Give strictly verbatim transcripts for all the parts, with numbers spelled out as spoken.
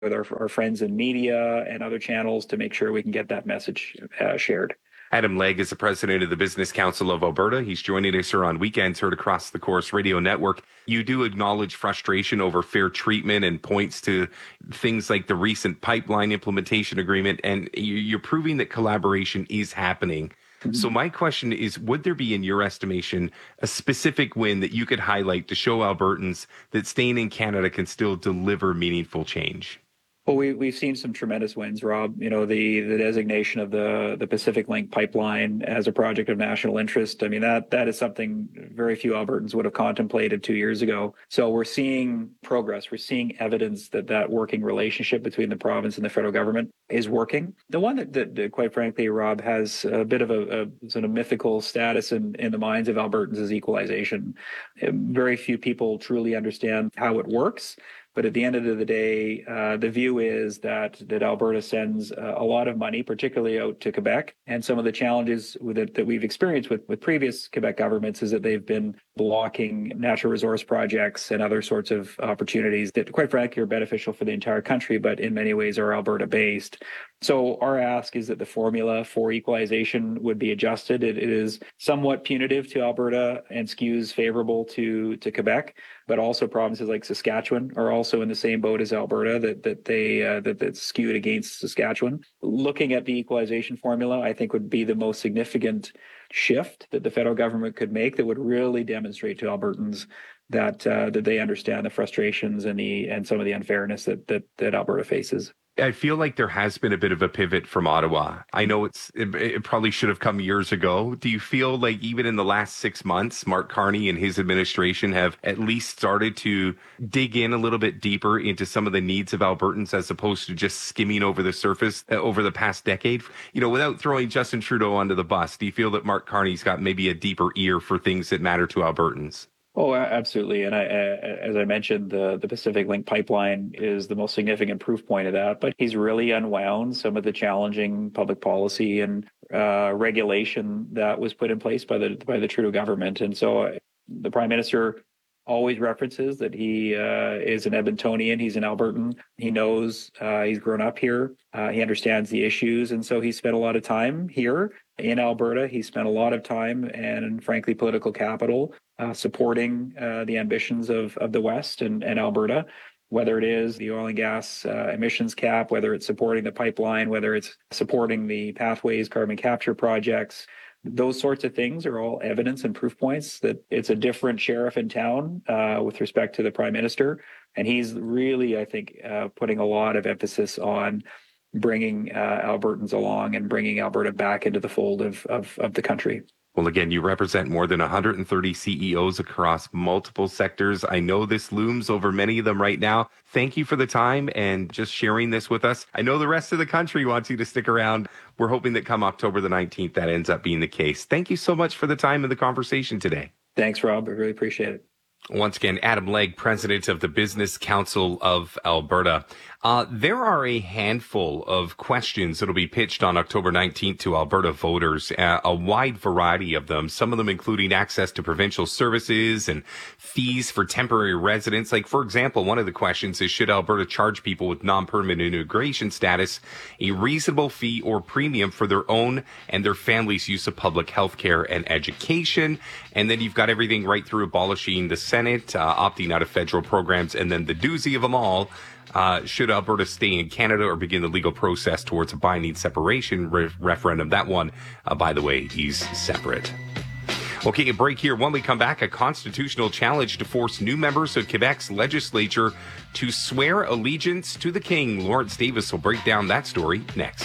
with our, our friends in media and other channels to make sure we can get that message uh, shared. Adam Legge is the president of the Business Council of Alberta. He's joining us here on Weekends, heard across the Corus Radio Network. You do acknowledge frustration over fair treatment and points to things like the recent pipeline implementation agreement, and you're proving that collaboration is happening. Mm-hmm. So my question is, would there be, in your estimation, a specific win that you could highlight to show Albertans that staying in Canada can still deliver meaningful change? Well, we, we've seen some tremendous wins, Rob. You know, the, the designation of the, the Pacific Link pipeline as a project of national interest. I mean, that that is something very few Albertans would have contemplated two years ago. So we're seeing progress. We're seeing evidence that that working relationship between the province and the federal government is working. The one that, that, that quite frankly, Rob, has a bit of a, a sort of mythical status in, in the minds of Albertans is equalization. Very few people truly understand how it works. But at the end of the day, uh, the view is that that Alberta sends uh, a lot of money, particularly out to Quebec. And some of the challenges with it that we've experienced with, with previous Quebec governments is that they've been blocking natural resource projects and other sorts of opportunities that, quite frankly, are beneficial for the entire country, but in many ways are Alberta-based. So our ask is that the formula for equalization would be adjusted. It, it is somewhat punitive to Alberta and skews favorable to, to Quebec, but also provinces like Saskatchewan are also in the same boat as Alberta, that that they uh, that that's skewed against Saskatchewan. Looking at the equalization formula, I think would be the most significant shift that the federal government could make that would really demonstrate to Albertans that uh, that they understand the frustrations and the and some of the unfairness that that, that Alberta faces. I feel like there has been a bit of a pivot from Ottawa. I know it's it, it probably should have come years ago. Do you feel like even in the last six months, Mark Carney and his administration have at least started to dig in a little bit deeper into some of the needs of Albertans as opposed to just skimming over the surface uh, over the past decade? You know, without throwing Justin Trudeau under the bus, do you feel that Mark Carney's got maybe a deeper ear for things that matter to Albertans? Oh, absolutely. And I, as I mentioned, the, the Pacific Link pipeline is the most significant proof point of that. But he's really unwound some of the challenging public policy and uh, regulation that was put in place by the by the Trudeau government. And so uh, the Prime Minister always references that he uh, is an Edmontonian. He's an Albertan. He knows uh, he's grown up here. Uh, he understands the issues. And so he spent a lot of time here in Alberta. He spent a lot of time and, frankly, political capital uh, supporting uh, the ambitions of, of the West and, and Alberta, whether it is the oil and gas uh, emissions cap, whether it's supporting the pipeline, whether it's supporting the Pathways carbon capture projects. Those sorts of things are all evidence and proof points that it's a different sheriff in town uh, with respect to the Prime Minister. And he's really, I think, uh, putting a lot of emphasis on bringing uh, Albertans along and bringing Alberta back into the fold of, of, of the country. Well, again, you represent more than one hundred thirty C E Os across multiple sectors. I know this looms over many of them right now. Thank you for the time and just sharing this with us. I know the rest of the country wants you to stick around. We're hoping that come October the nineteenth, that ends up being the case. Thank you so much for the time and the conversation today. Thanks, Rob. I really appreciate it. Once again, Adam Legge, president of the Business Council of Alberta. Uh, there are a handful of questions that will be pitched on October nineteenth to Alberta voters, uh, a wide variety of them, some of them including access to provincial services and fees for temporary residents. Like, for example, one of the questions is, should Alberta charge people with non-permanent immigration status a reasonable fee or premium for their own and their families' use of public health care and education? And then you've got everything right through abolishing the Senate, uh, opting out of federal programs, and then the doozy of them all, uh, should Alberta stay in Canada or begin the legal process towards a binding separation re- referendum? That one, uh, by the way, is separate. Okay, a break here. When we come back, a constitutional challenge to force new members of Quebec's legislature to swear allegiance to the King. Lawrence Davis will break down that story next.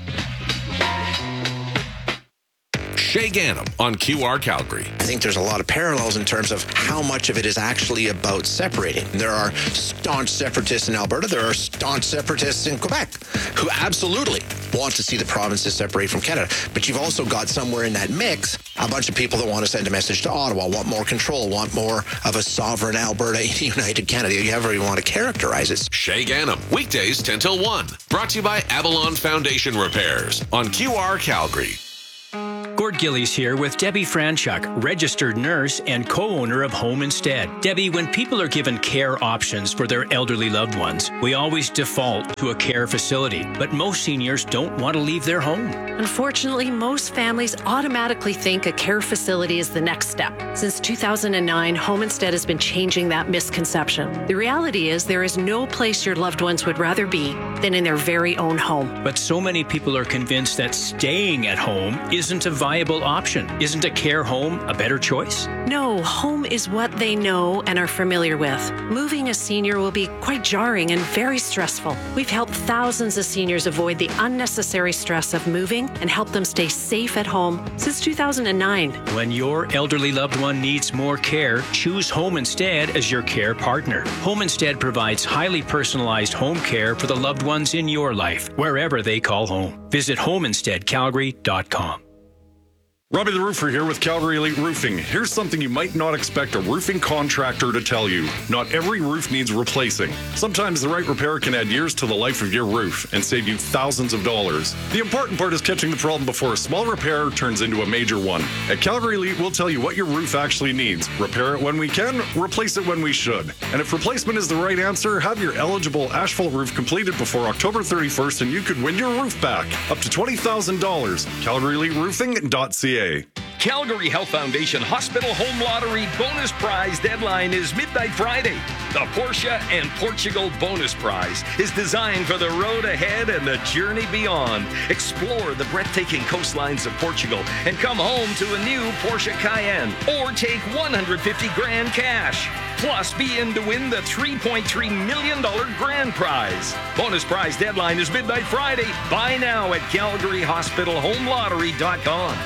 Shay Ghanem on Q R Calgary. I think there's a lot of parallels in terms of how much of it is actually about separating. There are staunch separatists in Alberta. There are staunch separatists in Quebec who absolutely want to see the provinces separate from Canada. But you've also got somewhere in that mix a bunch of people that want to send a message to Ottawa, want more control, want more of a sovereign Alberta in a united Canada. You however you want to characterize it. Shay Ghanem, weekdays ten till one. Brought to you by Avalon Foundation Repairs on Q R Calgary. Gord Gillies here with Debbie Franchuk, registered nurse and co-owner of Home Instead. Debbie, when people are given care options for their elderly loved ones, we always default to a care facility, but most seniors don't want to leave their home. Unfortunately, most families automatically think a care facility is the next step. Since two thousand nine, Home Instead has been changing that misconception. The reality is there is no place your loved ones would rather be than in their very own home. But so many people are convinced that staying at home isn't a viable option. Isn't a care home a better choice? No, home is what they know and are familiar with. Moving a senior will be quite jarring and very stressful. We've helped thousands of seniors avoid the unnecessary stress of moving and help them stay safe at home since two thousand nine. When your elderly loved one needs more care, choose Home Instead as your care partner. Home Instead provides highly personalized home care for the loved ones in your life, wherever they call home. Visit home instead calgary dot com. Robbie the Roofer here with Calgary Elite Roofing. Here's something you might not expect a roofing contractor to tell you. Not every roof needs replacing. Sometimes the right repair can add years to the life of your roof and save you thousands of dollars. The important part is catching the problem before a small repair turns into a major one. At Calgary Elite, we'll tell you what your roof actually needs. Repair it when we can, replace it when we should. And if replacement is the right answer, have your eligible asphalt roof completed before October thirty-first and you could win your roof back. Up to twenty thousand dollars. Calgary Elite Roofing dot C A. Calgary Health Foundation Hospital Home Lottery bonus prize deadline is midnight Friday. The Porsche and Portugal bonus prize is designed for the road ahead and the journey beyond. Explore the breathtaking coastlines of Portugal and come home to a new Porsche Cayenne or take one hundred fifty grand cash. Plus, be in to win the three point three million dollars grand prize. Bonus prize deadline is midnight Friday. Buy now at calgary hospital home lottery dot com.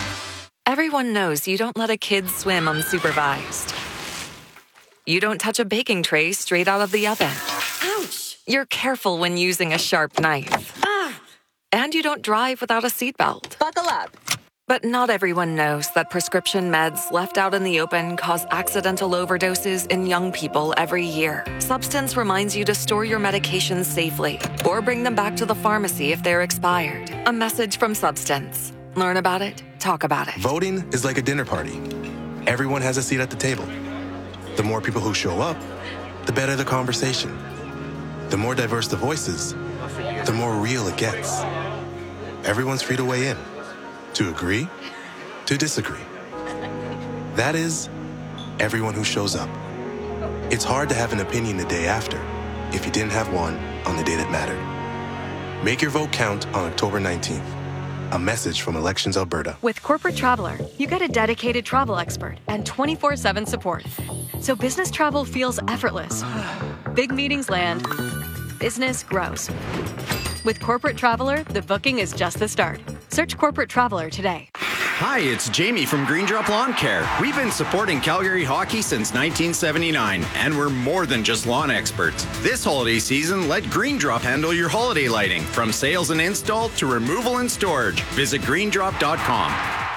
Everyone knows you don't let a kid swim unsupervised. You don't touch a baking tray straight out of the oven. Ouch! You're careful when using a sharp knife. Ah! And you don't drive without a seatbelt. Buckle up. But not everyone knows that prescription meds left out in the open cause accidental overdoses in young people every year. Substance reminds you to store your medications safely or bring them back to the pharmacy if they're expired. A message from Substance. Learn about it. Talk about it. Voting is like a dinner party. Everyone has a seat at the table. The more people who show up, the better the conversation. The more diverse the voices, the more real it gets. Everyone's free to weigh in, to agree, to disagree. That is, everyone who shows up. It's hard to have an opinion the day after if you didn't have one on the day that mattered. Make your vote count on October nineteenth. A message from Elections Alberta. With Corporate Traveler, you get a dedicated travel expert and twenty-four seven support. So business travel feels effortless. Big meetings land. Business grows. With Corporate Traveler, the booking is just the start. Search Corporate Traveler today. Hi, it's Jamie from Green Drop Lawn Care. We've been supporting Calgary hockey since nineteen seventy-nine, and we're more than just lawn experts. This holiday season, let Green Drop handle your holiday lighting, from sales and install to removal and storage. Visit green drop dot com.